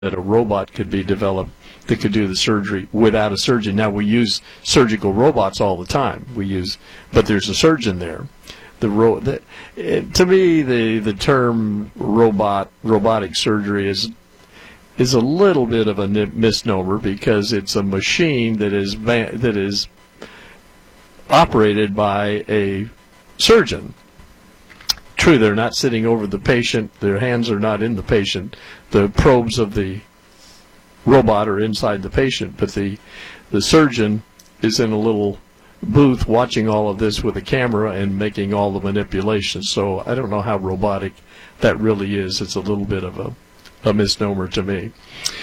that a robot could be developed that could do the surgery without a surgeon. Now, we use surgical robots all the time. But there's a surgeon there. To me, the term robotic surgery is a little bit of a misnomer, because it's a machine that is operated by a surgeon. True, they're not sitting over the patient. Their hands are not in the patient. The probes of the robot are inside the patient, but the surgeon is in a little booth watching all of this with a camera and making all the manipulations. So I don't know how robotic that really is. It's a little bit of a misnomer to me.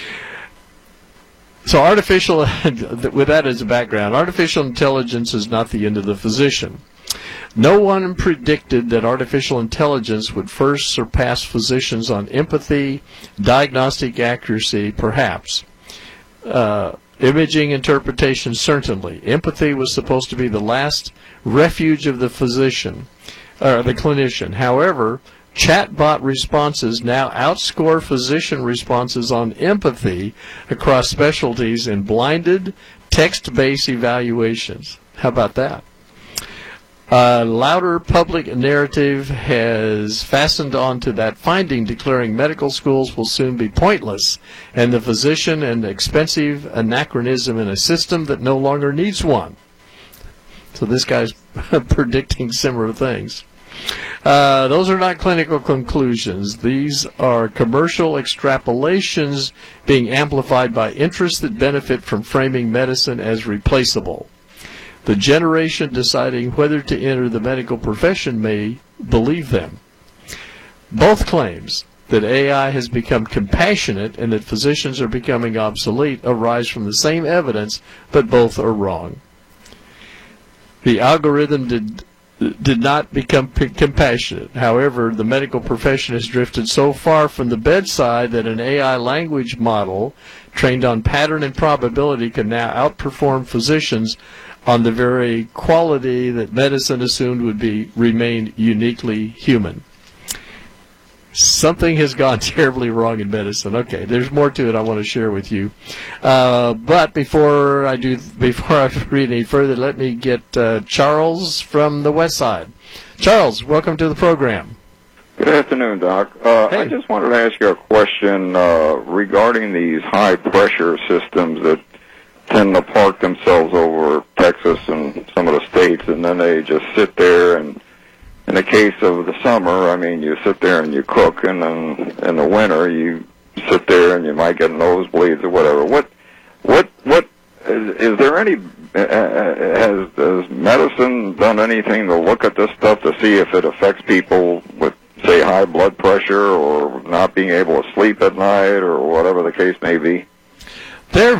So with that as a background, artificial intelligence is not the end of the physician. No one predicted that artificial intelligence would first surpass physicians on empathy, diagnostic accuracy, perhaps. Imaging interpretation, certainly. Empathy was supposed to be the last refuge of the physician, or the clinician. However, chatbot responses now outscore physician responses on empathy across specialties in blinded, text-based evaluations. How about that? A louder public narrative has fastened onto that finding, declaring medical schools will soon be pointless, and the physician an expensive anachronism in a system that no longer needs one. So this guy's predicting similar things. Those are not clinical conclusions. These are commercial extrapolations being amplified by interests that benefit from framing medicine as replaceable. The generation deciding whether to enter the medical profession may believe them. Both claims that AI has become compassionate and that physicians are becoming obsolete arise from the same evidence, but both are wrong. The algorithm did not become compassionate. However, the medical profession has drifted so far from the bedside that an AI language model trained on pattern and probability can now outperform physicians on the very quality that medicine assumed would remain uniquely human. Something has gone terribly wrong in medicine. Okay, there's more to it I want to share with you. But before I read any further, let me get Charles from the West Side. Charles, welcome to the program. Good afternoon, Doc. Hey. I just wanted to ask you a question regarding these high-pressure systems that tend to park themselves over Texas and some of the states, and then they just sit there. And in the case of the summer, I mean, you sit there and you cook, and then in the winter you sit there and you might get nosebleeds or whatever. What is there any? Has medicine done anything to look at this stuff to see if it affects people with, say, high blood pressure or not being able to sleep at night or whatever the case may be? They're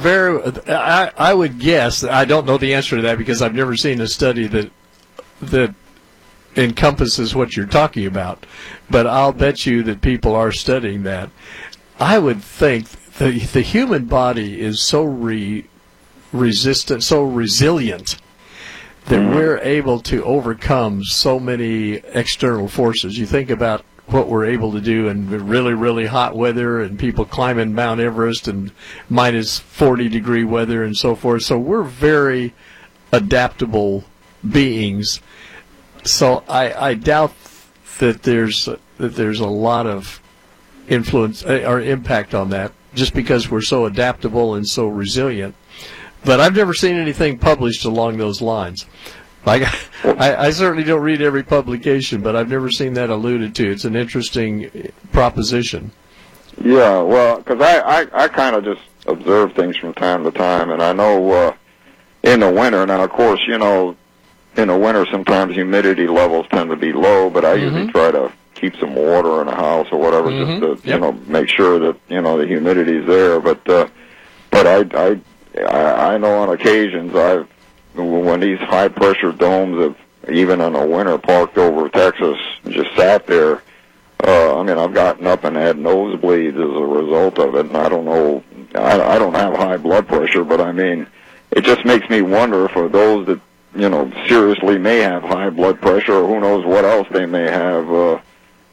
I would guess, I don't know the answer to that because I've never seen a study that encompasses what you're talking about, but I'll bet you that people are studying that. I would think the human body is so resistant, so resilient, that we're able to overcome so many external forces. You think about what we're able to do in really, really hot weather and people climbing Mount Everest and minus 40-degree weather and so forth. So we're very adaptable beings. So I doubt that there's a lot of influence or impact on that just because we're so adaptable and so resilient. But I've never seen anything published along those lines. I certainly don't read every publication, but I've never seen that alluded to. It's an interesting proposition. Yeah, well, because I kind of just observe things from time to time, and I know in the winter, now, of course, you know, in the winter sometimes humidity levels tend to be low, but I usually try to keep some water in the house or whatever just to, you know, make sure that, you know, the humidity's there. But I know on occasions when these high-pressure domes have, even in the winter, parked over Texas, just sat there, I mean, I've gotten up and had nosebleeds as a result of it, and I don't know, I don't have high blood pressure, but I mean, it just makes me wonder for those that, you know, seriously may have high blood pressure, or who knows what else they may have,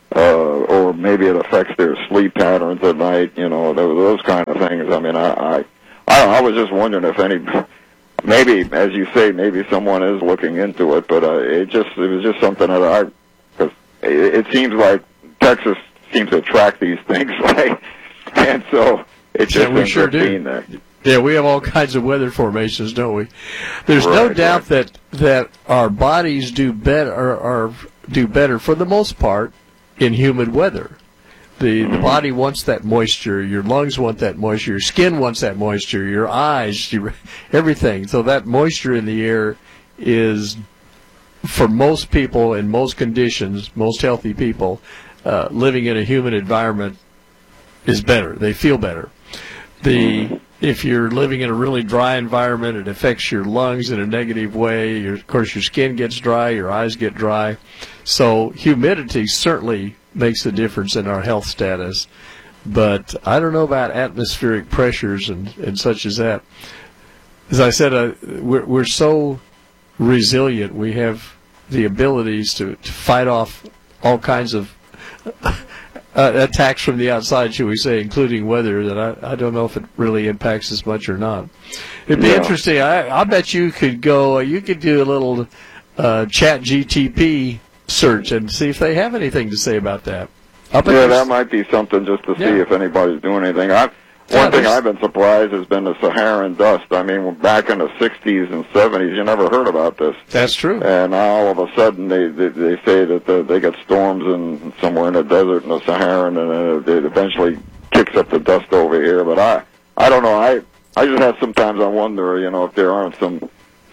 or maybe it affects their sleep patterns at night, those kind of things. I mean, I was just wondering if maybe, as you say, maybe someone is looking into it, but it was just something that because it seems like Texas seems to attract these things, right? And so it just we sure do. Being there. Yeah, we have all kinds of weather formations, don't we? There's no doubt that our bodies do better for the most part in humid weather. The body wants that moisture. Your lungs want that moisture. Your skin wants that moisture. Your eyes, everything. So that moisture in the air is, for most people in most conditions, most healthy people, living in a humid environment is better. They feel better. If you're living in a really dry environment, it affects your lungs in a negative way. Of course, your skin gets dry, your eyes get dry. So humidity certainly makes a difference in our health status. But I don't know about atmospheric pressures and such as that. As I said, we're so resilient. We have the abilities to fight off all kinds of attacks from the outside, should we say, including weather, that I don't know if it really impacts us much or not. It'd be interesting. I bet you could do a little chat GTP search and see if they have anything to say about that. That might be something just to see if anybody's doing anything. One thing I've been surprised has been the Saharan dust. I mean, back in the 60s and 70s, you never heard about this. That's true. And all of a sudden, they say that they get storms somewhere in the desert in the Saharan, and it eventually kicks up the dust over here. But I don't know. I just have sometimes I wonder, if there aren't some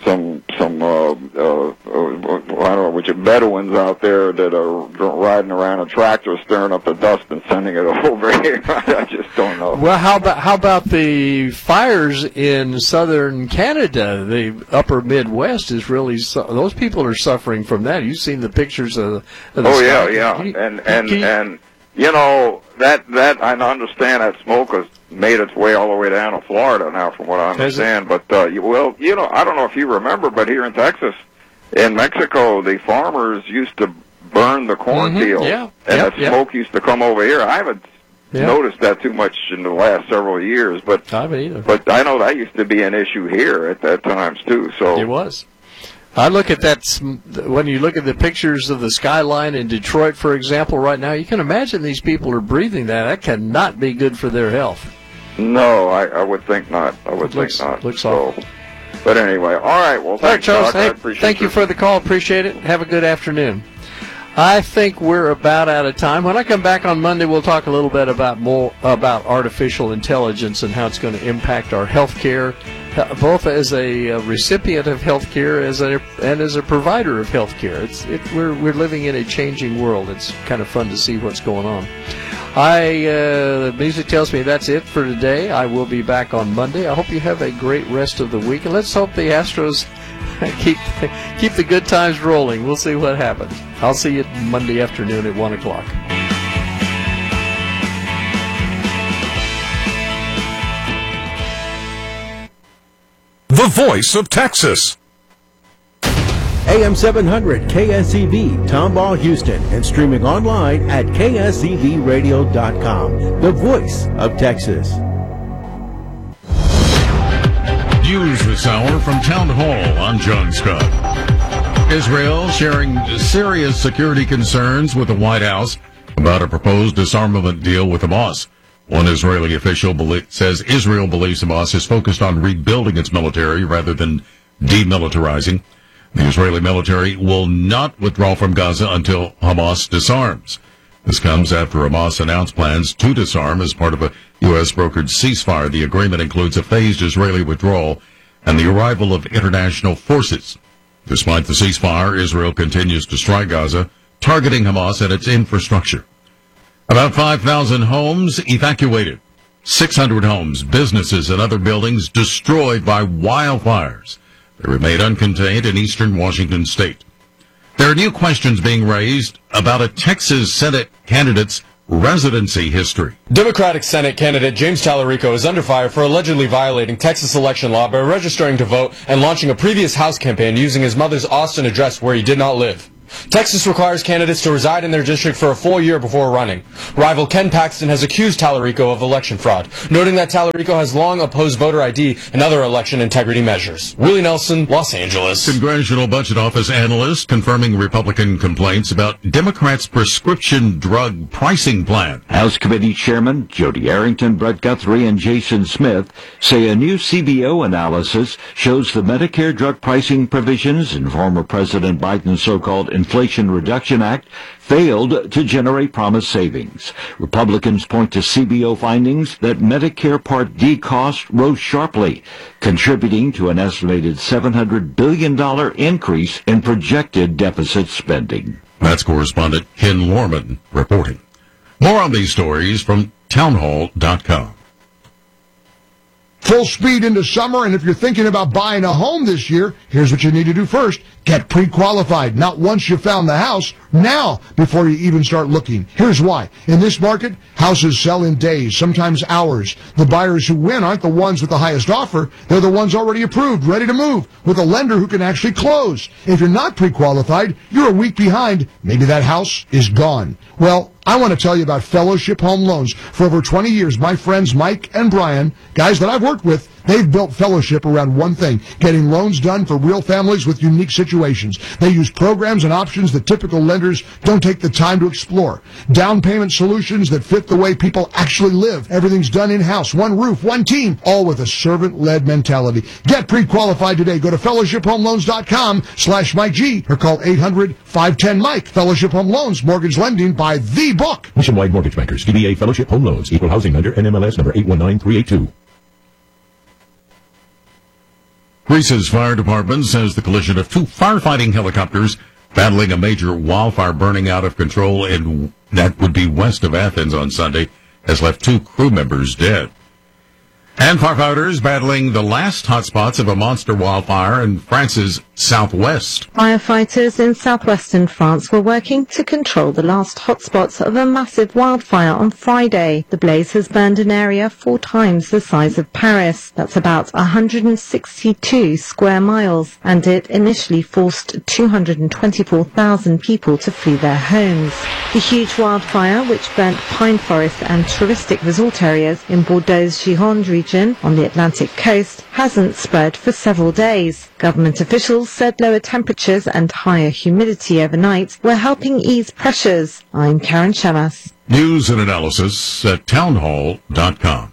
I don't know, which are Bedouins out there that are riding around a tractor stirring up the dust and sending it over here. I just don't know. Well, how about the fires in southern Canada? The upper Midwest is really those people are suffering from that. You've seen the pictures of the sky. Yeah. And that I understand that smoke has made its way all the way down to Florida now, from what I understand. But I don't know if you remember, but here in Texas, in Mexico, the farmers used to burn the cornfields, and the smoke used to come over here. I haven't noticed that too much in the last several years, but I haven't either. But I know that used to be an issue here at that times too. So it was. I look at that when you look at the pictures of the skyline in Detroit, for example, right now. You can imagine these people are breathing that. That cannot be good for their health. No, I would think not. Think not. Looks awful. But anyway, all right. Well, thanks, Charles. Doc. Hey, I appreciate thank you for the call. Appreciate it. Have a good afternoon. I think we're about out of time. When I come back on Monday, we'll talk a little bit about artificial intelligence and how it's going to impact our health care, both as a recipient of health care and as a provider of health care. We're living in a changing world. It's kind of fun to see what's going on. The music tells me that's it for today. I will be back on Monday. I hope you have a great rest of the week, and let's hope the Astros keep the good times rolling. We'll see what happens. I'll see you Monday afternoon at 1 o'clock. The voice of Texas. AM 700 KSCB, Tomball, Houston, and streaming online at kscbradio.com. The voice of Texas. News this hour from Town Hall. I'm John Scott. Israel sharing serious security concerns with the White House about a proposed disarmament deal with Hamas. One Israeli official says Israel believes Hamas is focused on rebuilding its military rather than demilitarizing. The Israeli military will not withdraw from Gaza until Hamas disarms. This comes after Hamas announced plans to disarm as part of a U.S.-brokered ceasefire. The agreement includes a phased Israeli withdrawal and the arrival of international forces. Despite the ceasefire, Israel continues to strike Gaza, targeting Hamas and its infrastructure. About 5,000 homes evacuated. 600 homes, businesses, and other buildings destroyed by wildfires. They remain uncontained in eastern Washington state. There are new questions being raised about a Texas Senate candidate's residency history. Democratic Senate candidate James Tallarico is under fire for allegedly violating Texas election law by registering to vote and launching a previous House campaign using his mother's Austin address where he did not live. Texas requires candidates to reside in their district for a full year before running. Rival Ken Paxton has accused Tallarico of election fraud, noting that Tallarico has long opposed voter ID and other election integrity measures. Willie Nelson, Los Angeles. Congressional Budget Office analyst confirming Republican complaints about Democrats' prescription drug pricing plan. House Committee Chairman Jody Arrington, Brett Guthrie, and Jason Smith say a new CBO analysis shows the Medicare drug pricing provisions in former President Biden's so-called Inflation Reduction Act failed to generate promised savings. Republicans point to CBO findings that Medicare Part D costs rose sharply, contributing to an estimated $700 billion increase in projected deficit spending. That's correspondent Ken Lorman reporting. More on these stories from townhall.com. Full speed into summer, and if you're thinking about buying a home this year, here's what you need to do first. Get pre-qualified. Not once you found the house, now, before you even start looking. Here's why. In this market, houses sell in days, sometimes hours. The buyers who win aren't the ones with the highest offer. They're the ones already approved, ready to move, with a lender who can actually close. If you're not pre-qualified, you're a week behind. Maybe that house is gone. Well, I want to tell you about Fellowship Home Loans. For over 20 years, my friends Mike and Brian, guys that I've worked with, they've built Fellowship around one thing, getting loans done for real families with unique situations. They use programs and options that typical lenders don't take the time to explore. Down payment solutions that fit the way people actually live. Everything's done in-house, one roof, one team, all with a servant-led mentality. Get pre-qualified today. Go to fellowshiphomeloans.com/Mike G or call 800-510-MIKE. Fellowship Home Loans, mortgage lending by the book. Nationwide Mortgage Bankers, DBA Fellowship Home Loans, Equal Housing Lender, NMLS number 819382. Reese's Fire Department says the collision of two firefighting helicopters battling a major wildfire burning out of control in that would be west of Athens on Sunday has left two crew members dead. And firefighters battling the last hotspots of a monster wildfire in France's southwest. Firefighters in southwestern France were working to control the last hotspots of a massive wildfire on Friday. The blaze has burned an area 4 times the size of Paris. That's about 162 square miles, and it initially forced 224,000 people to flee their homes. The huge wildfire, which burnt pine forest and touristic resort areas in Bordeaux's Gironde region on the Atlantic coast, hasn't spread for several days. Government officials said lower temperatures and higher humidity overnight were helping ease pressures. I'm Karen Chamas. News and analysis at townhall.com.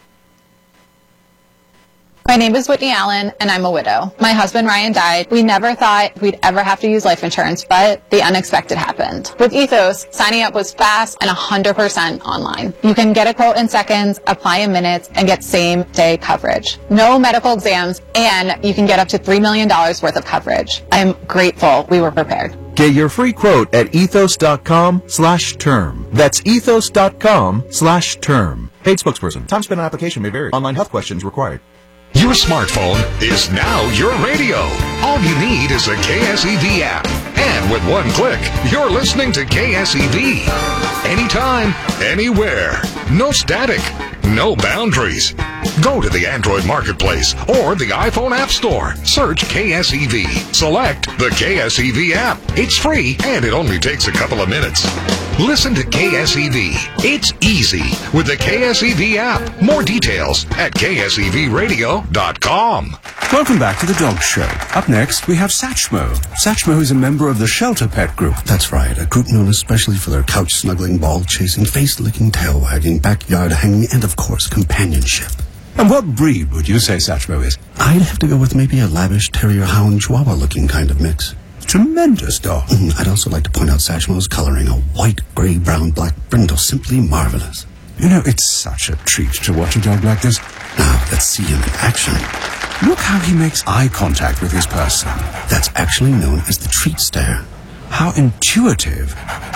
My name is Whitney Allen, and I'm a widow. My husband, Ryan, died. We never thought we'd ever have to use life insurance, but the unexpected happened. With Ethos, signing up was fast and 100% online. You can get a quote in seconds, apply in minutes, and get same-day coverage. No medical exams, and you can get up to $3 million worth of coverage. I'm grateful we were prepared. Get your free quote at ethos.com/term. That's ethos.com/term. Paid spokesperson. Time spent on application may vary. Online health questions required. Your smartphone is now your radio. All you need is a KSEV app. And with one click, you're listening to KSEV. Anytime, anywhere. No static. No boundaries. Go to the Android Marketplace or the iPhone App Store. Search KSEV. Select the KSEV app. It's free and it only takes a couple of minutes. Listen to KSEV. It's easy with the KSEV app. More details at ksevradio.com. Welcome back to the Dog Show. Up next, we have Satchmo. Satchmo is a member of the Shelter Pet Group. That's right, a group known especially for their couch-snuggling, ball-chasing, face-licking, tail-wagging, backyard-hanging, and, of course, companionship. And what breed would you say Satchmo is? I'd have to go with maybe a lavish terrier hound chihuahua-looking kind of mix. Tremendous dog. I'd also like to point out Satchmo's coloring, a white, gray, brown, black brindle, simply marvelous. You know, it's such a treat to watch a dog like this. Now, let's see him in action. Look how he makes eye contact with his person. That's actually known as the treat stare. How intuitive.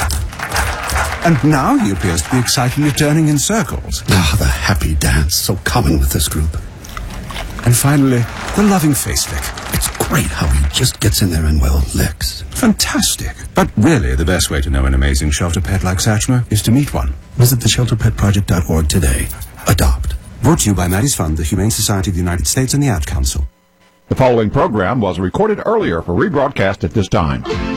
And now he appears to be excitedly turning in circles. Ah, the happy dance, so common with this group. And finally, the loving face lick. It's great how he just gets in there and, well, licks. Fantastic. But really, the best way to know an amazing shelter pet like Satchmo is to meet one. Visit theshelterpetproject.org today. Adopt. Brought to you by Maddie's Fund, the Humane Society of the United States, and the Ad Council. The following program was recorded earlier for rebroadcast at this time.